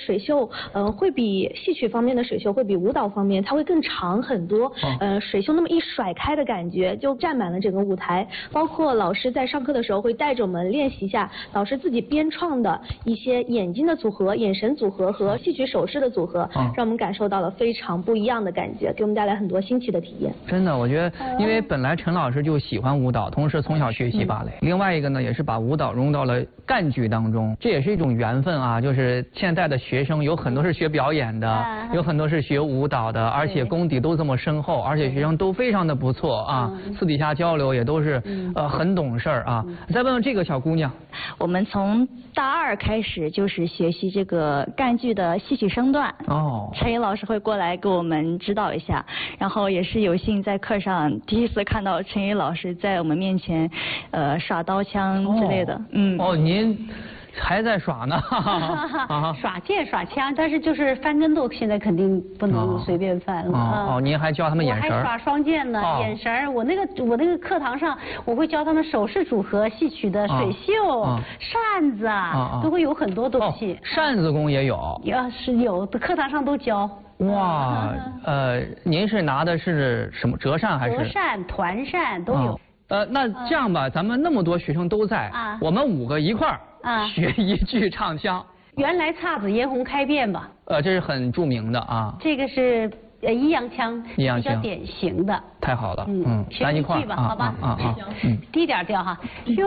水袖，会比戏曲方面的水袖会比舞蹈方面它会更长很多。水袖那么一甩开的感觉，就占满了整个舞台。包括老师在上课的时候会带着我们练习一下老师自己编创的一些眼睛的组合、眼神组合和戏曲手势的组合，让我们感受到了非常不一样的感觉，给我们带来很多新奇的体验。 真的，我觉得，因为本来陈老师就喜欢舞蹈，同时从小学习芭蕾。另外一个呢，也是把舞蹈融到了赣剧当中，这也是一种缘分啊。就是现在的学生有很多是学表演的，有很多是学舞蹈的，而且功底都这么深厚，而且学生都非常的不错啊，私底下交流也都是很懂事啊。再问问这个小姑娘， 我们从大2开始就是学习这个赣剧的戏曲身段。陈颖老师会过来给我们指导一下，然后也是有幸在课上第一次看到陈颖老师在我们面前耍刀枪之类的。 您还在耍呢？ 耍剑耍枪，但是就是翻跟斗，现在肯定不能随便翻了。 您还教他们眼神？ 我还耍双剑呢，眼神。我那个课堂上，我会教他们手势组合、戏曲的水袖、扇子都会有很多东西。 扇子功也有？ 是有的，课堂上都教。 哇，您是拿的是什么折扇还是？ 折扇、团扇都有。 那这样吧，咱们那么多学生都在，我们5个一块儿学一句唱腔。 原来姹紫嫣红开遍吧。 这是很著名的啊。 这个是阴阳腔，比较典型的。 太好了， 学一句吧，好吧。低点调哈。